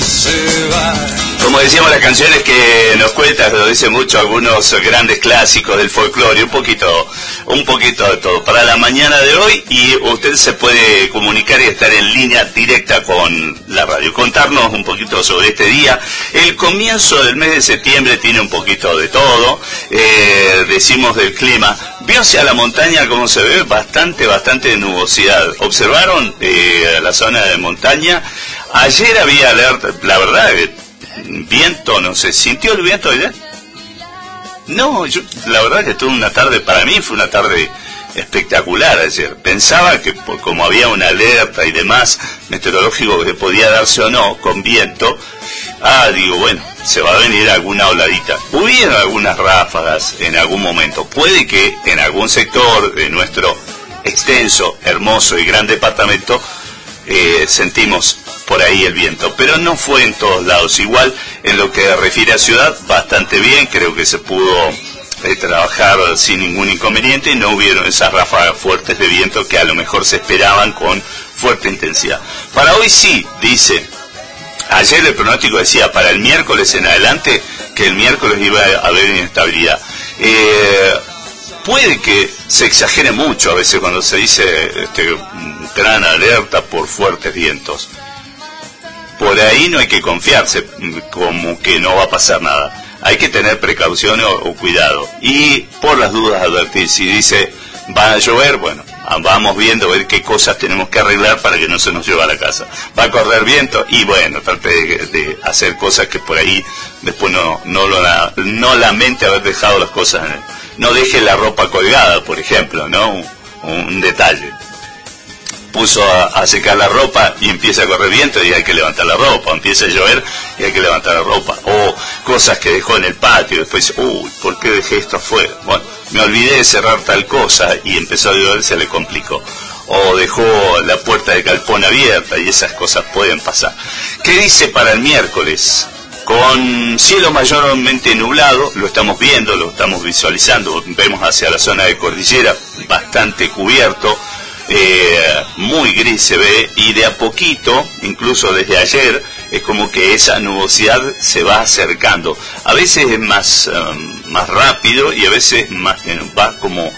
Como decíamos, las canciones que nos cuentas lo dicen mucho algunos grandes clásicos del folclore, un poquito de todo. Para la mañana de hoy, y usted se puede comunicar y estar en línea directa con la radio. Contarnos un poquito sobre este día. El comienzo del mes de septiembre tiene un poquito de todo. Decimos del clima. Vio hacia la montaña como se ve bastante nubosidad. ¿Observaron la zona de montaña? Ayer había alerta, la verdad, viento, no sé, ¿sintió el viento ayer? No, yo la verdad que tuve una tarde, para mí fue una tarde espectacular ayer. Pensaba que como había una alerta y demás meteorológico que podía darse o no con viento, digo, bueno, se va a venir alguna oladita. Hubieron algunas ráfagas en algún momento. Puede que en algún sector de nuestro extenso, hermoso y gran departamento sentimos por ahí el viento, pero no fue en todos lados. Igual, en lo que refiere a ciudad, bastante bien. Creo que se pudo trabajar sin ningún inconveniente y no hubieron esas ráfagas fuertes de viento que a lo mejor se esperaban con fuerte intensidad. Para hoy sí, dice, ayer el pronóstico decía para el miércoles en adelante que el miércoles iba a haber inestabilidad. Puede que se exagere mucho a veces cuando se dice gran alerta por fuertes vientos. Por ahí no hay que confiarse como que no va a pasar nada. Hay que tener precaución o cuidado. Y por las dudas advertir. Si dice va a llover, bueno, vamos viendo a ver qué cosas tenemos que arreglar para que no se nos lleve a la casa. Va a correr viento y bueno, trate de hacer cosas que por ahí después no lamente haber dejado las cosas en no deje la ropa colgada, por ejemplo, ¿no? Un detalle. Puso a secar la ropa y empieza a correr viento y hay que levantar la ropa, empieza a llover y hay que levantar la ropa, o cosas que dejó en el patio, después, ¿por qué dejé esto afuera? Bueno, me olvidé de cerrar tal cosa y empezó a llover, se le complicó, o dejó la puerta de galpón abierta y esas cosas pueden pasar. ¿Qué dice para el miércoles? Con cielo mayormente nublado, lo estamos viendo, lo estamos visualizando, vemos hacia la zona de cordillera, bastante cubierto, muy gris se ve, y de a poquito, incluso desde ayer, es como que esa nubosidad se va acercando. A veces es más rápido y a veces va como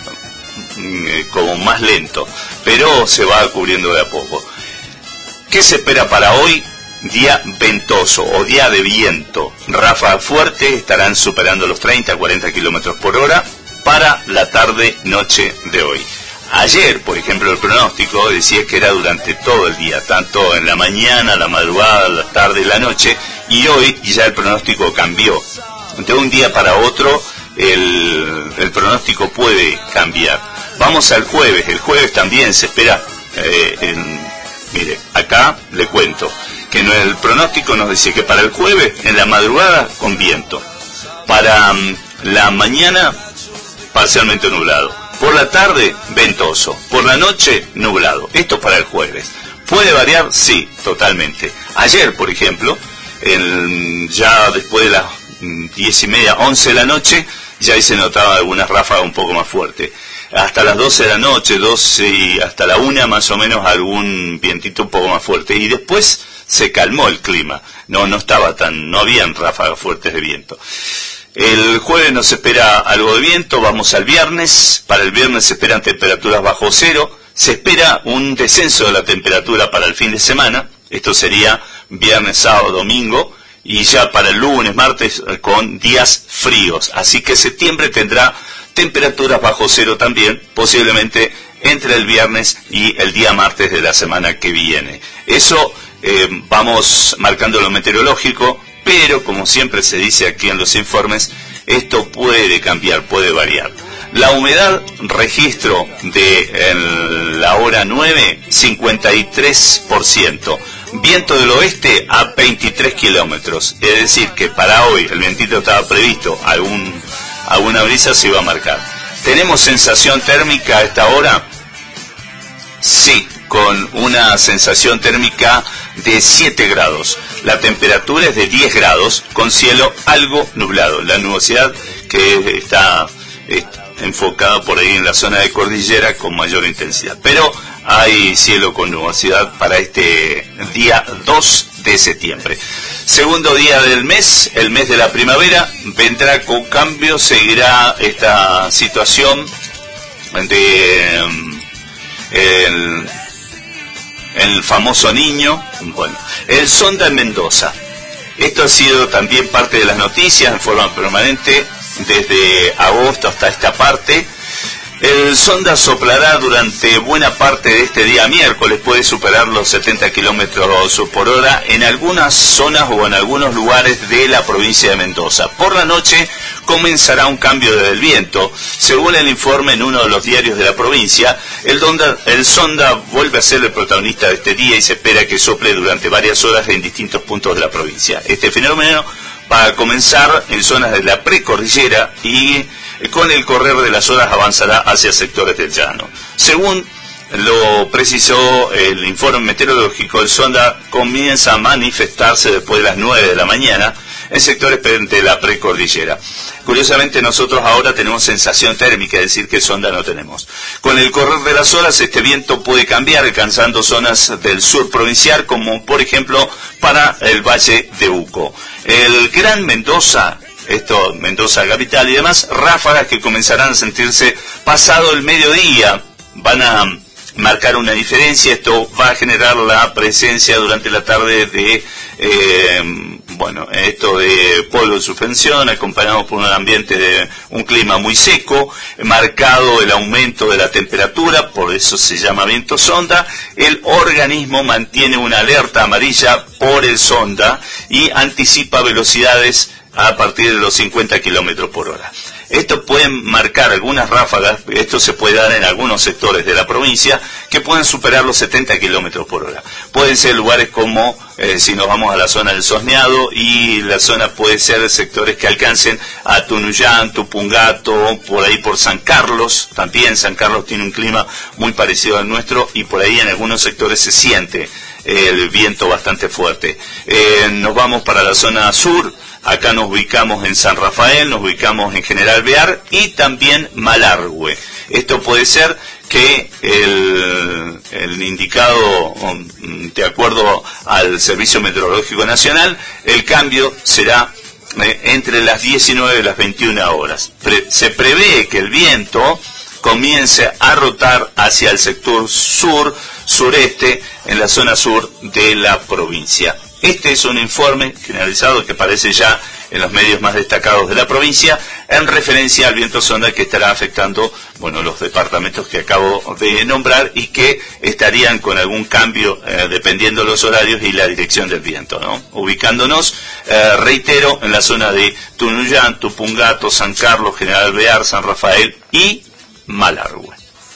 más lento, pero se va cubriendo de a poco. ¿Qué se espera para hoy? Día ventoso o día de viento. Ráfagas fuertes estarán superando los 30-40 kilómetros por hora para la tarde-noche de hoy. Ayer, por ejemplo, el pronóstico decía que era durante todo el día, tanto en la mañana, la madrugada, la tarde y la noche, y hoy ya el pronóstico cambió. De un día para otro el pronóstico puede cambiar. Vamos al jueves. El jueves también se espera, mire, acá le cuento, que el pronóstico nos decía que para el jueves, en la madrugada, con viento. Para la mañana, parcialmente nublado. Por la tarde, ventoso. Por la noche, nublado. Esto para el jueves. ¿Puede variar? Sí, totalmente. Ayer, por ejemplo, ya después de las 10:30, 11 de la noche, ya ahí se notaba algunas ráfagas un poco más fuertes. Hasta las 12 de la noche, 12 y hasta la 1 más o menos, algún vientito un poco más fuerte. Y después se calmó el clima. No habían ráfagas fuertes de viento. El jueves nos espera algo de viento, vamos al viernes. Para el viernes se esperan temperaturas bajo cero. Se espera un descenso de la temperatura para el fin de semana. Esto sería viernes, sábado, domingo. Y ya para el lunes, martes, con días fríos. Así que septiembre tendrá temperaturas bajo cero también, posiblemente entre el viernes y el día martes de la semana que viene. Eso vamos marcando lo meteorológico. Pero, como siempre se dice aquí en los informes, esto puede cambiar, puede variar. La humedad, registro de la hora 9, 53%. Viento del oeste a 23 kilómetros. Es decir, que para hoy el vientito estaba previsto, alguna brisa se iba a marcar. ¿Tenemos sensación térmica a esta hora? Sí, con una sensación térmica de 7 grados. La temperatura es de 10 grados, con cielo algo nublado. La nubosidad que está enfocada por ahí en la zona de cordillera con mayor intensidad. Pero hay cielo con nubosidad para este día 2 de septiembre. Segundo día del mes, el mes de la primavera, vendrá con cambio, seguirá esta situación de el famoso niño. Bueno, el sonda en Mendoza. Esto ha sido también parte de las noticias en forma permanente desde agosto hasta esta parte. El sonda soplará durante buena parte de este día miércoles, puede superar los 70 kilómetros por hora en algunas zonas o en algunos lugares de la provincia de Mendoza. Por la noche comenzará un cambio del viento. Según el informe en uno de los diarios de la provincia, el sonda vuelve a ser el protagonista de este día y se espera que sople durante varias horas en distintos puntos de la provincia. Este fenómeno va a comenzar en zonas de la precordillera y con el correr de las horas avanzará hacia sectores del llano. Según lo precisó el informe meteorológico, el sonda comienza a manifestarse después de las 9 de la mañana en sectores de la precordillera. Curiosamente nosotros ahora tenemos sensación térmica, es decir que sonda no tenemos. Con el correr de las horas este viento puede cambiar alcanzando zonas del sur provincial, como por ejemplo para el Valle de Uco. El Gran Mendoza, Mendoza capital y demás, ráfagas que comenzarán a sentirse pasado el mediodía, van a marcar una diferencia. Esto va a generar la presencia durante la tarde de esto de polvo en suspensión, acompañado por un ambiente de un clima muy seco, marcado el aumento de la temperatura, por eso se llama viento sonda. El organismo mantiene una alerta amarilla por el sonda y anticipa velocidades a partir de los 50 kilómetros por hora. Esto puede marcar algunas ráfagas, esto se puede dar en algunos sectores de la provincia, que pueden superar los 70 kilómetros por hora. Pueden ser lugares como, si nos vamos a la zona del Sosneado, y la zona puede ser sectores que alcancen a Tunuyán, Tupungato, por ahí por San Carlos. También San Carlos tiene un clima muy parecido al nuestro, y por ahí en algunos sectores se siente el viento bastante fuerte. Nos vamos para la zona sur. Acá nos ubicamos en San Rafael, nos ubicamos en General Bear y también Malargüe. Esto puede ser que el indicado, de acuerdo al Servicio Meteorológico Nacional, el cambio será entre las 19 y las 21 horas. Se prevé que el viento comience a rotar hacia el sector sureste, en la zona sur de la provincia. Este es un informe generalizado que aparece ya en los medios más destacados de la provincia en referencia al viento sonda que estará afectando, los departamentos que acabo de nombrar y que estarían con algún cambio dependiendo de los horarios y la dirección del viento, ¿no? Ubicándonos, reitero, en la zona de Tunuyán, Tupungato, San Carlos, General Bear, San Rafael y Malargüe.